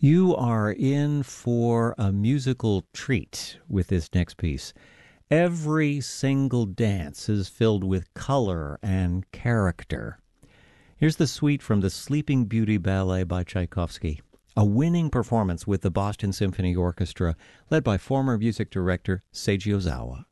You are in for a musical treat with this next piece. Every single dance is filled with color and character. Here's the suite from the Sleeping Beauty Ballet by Tchaikovsky, a winning performance with the Boston Symphony Orchestra, led by former music director Seiji Ozawa.